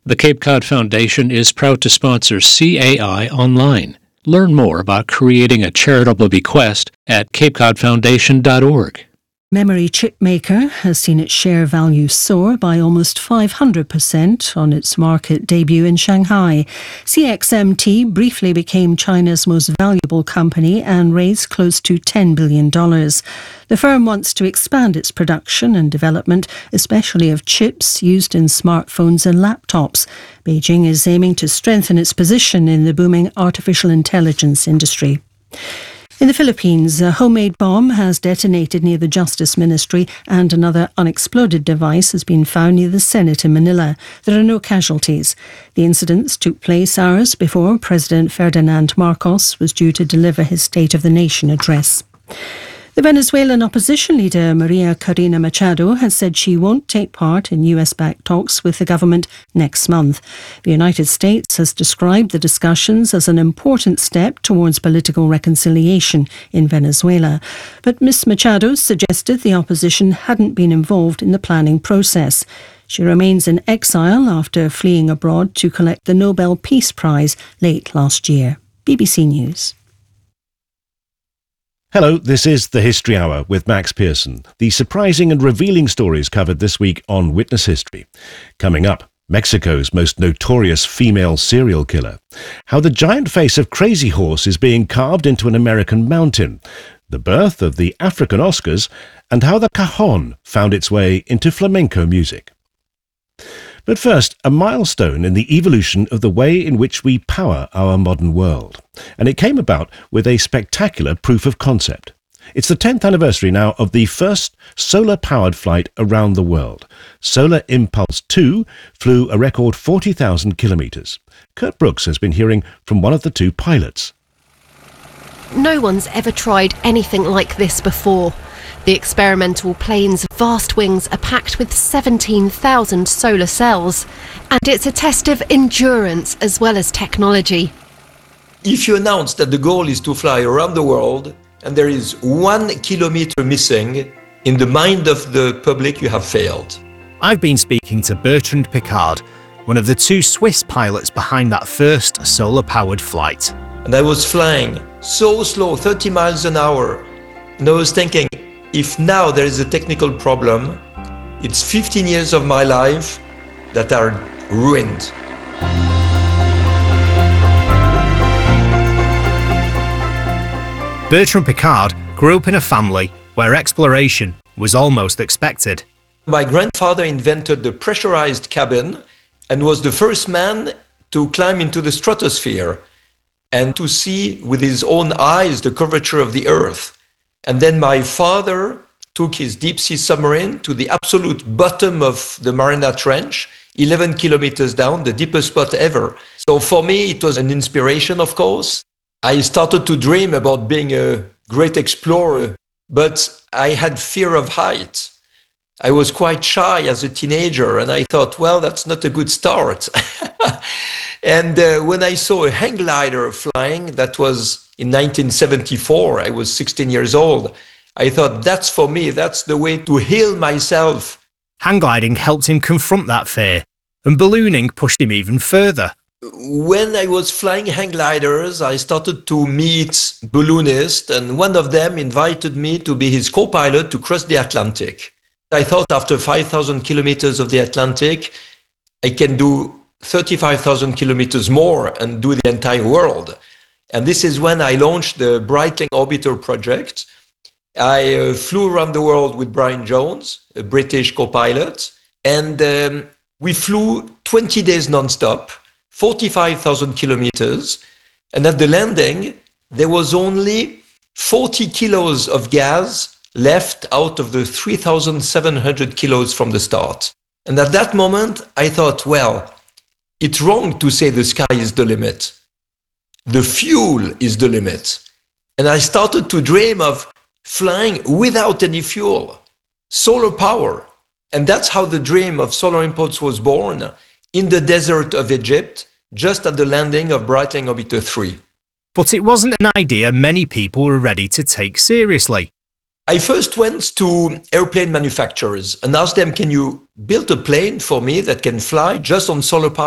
The Cape Cod Foundation is proud to sponsor CAI Online. Learn more about creating a charitable bequest at capecodfoundation.org. Memory chip maker has seen its share value soar by almost 500% on its market debut in Shanghai. CXMT briefly became China's most valuable company and raised close to $10 billion. The firm wants to expand its production and development, especially of chips used in smartphones and laptops. Beijing is aiming to strengthen its position in the booming artificial intelligence industry. In the Philippines, a homemade bomb has detonated near the Justice Ministry and another unexploded device has been found near the Senate in Manila. There are no casualties. The incidents took place hours before President Ferdinand Marcos was due to deliver his State of the Nation address. The Venezuelan opposition leader Maria Corina Machado has said she won't take part in US-backed talks with the government next month. The United States has described the discussions as an important step towards political reconciliation in Venezuela. But Ms. Machado suggested the opposition hadn't been involved in the planning process. She remains in exile after fleeing abroad to collect the Nobel Peace Prize late last year. BBC News. Hello, this is The History Hour with Max Pearson. The surprising and revealing stories covered this week on Witness History. Coming up, Mexico's most notorious female serial killer. How the giant face of Crazy Horse is being carved into an American mountain. The birth of the African Oscars, and how the cajon found its way into flamenco music. But first, a milestone in the evolution of the way in which we power our modern world. And it came about with a spectacular proof of concept. It's the 10th anniversary now of the first solar-powered flight around the world. Solar Impulse 2 flew a record 40,000 kilometres. Kurt Brooks has been hearing from one of the two pilots. No one's ever tried anything like this before. The experimental plane's vast wings are packed with 17,000 solar cells, and it's a test of endurance as well as technology. If you announce that the goal is to fly around the world and there is 1 kilometre missing, in the mind of the public you have failed. I've been speaking to Bertrand Piccard, one of the two Swiss pilots behind that first solar-powered flight. And I was flying so slow, 30 miles an hour, and I was thinking, if now there is a technical problem, it's 15 years of my life that are ruined. Bertrand Piccard grew up in a family where exploration was almost expected. My grandfather invented the pressurized cabin and was the first man to climb into the stratosphere and to see with his own eyes the curvature of the Earth. And then my father took his deep-sea submarine to the absolute bottom of the Mariana Trench, 11 kilometers down, the deepest spot ever. So for me, it was an inspiration, of course. I started to dream about being a great explorer, but I had fear of height. I was quite shy as a teenager, and I thought, well, that's not a good start. And when I saw a hang glider flying, that was in 1974, I was 16 years old. I thought, that's for me, that's the way to heal myself. Hang gliding helped him confront that fear, and ballooning pushed him even further. When I was flying hang gliders, I started to meet balloonists, and one of them invited me to be his co-pilot to cross the Atlantic. I thought after 5,000 kilometers of the Atlantic, I can do 35,000 kilometers more and do the entire world. And this is when I launched the Breitling Orbiter project. I flew around the world with Brian Jones, a British co-pilot, and we flew 20 days non-stop, 45,000 kilometers. And at the landing, there was only 40 kilos of gas left out of the 3,700 kilos from the start. And at that moment, I thought, well, it's wrong to say the sky is the limit. The fuel is the limit. And I started to dream of flying without any fuel, solar power. And that's how the dream of Solar Impulse was born in the desert of Egypt, just at the landing of Breitling Orbiter 3. But it wasn't an idea many people were ready to take seriously. I first went to airplane manufacturers and asked them, can you build a plane for me that can fly just on solar power?